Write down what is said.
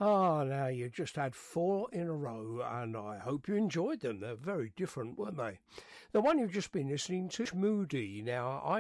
Now you just had four in a row, and I hope you enjoyed them. They're very different, weren't they? The one you've just been listening to is Moody. Now, I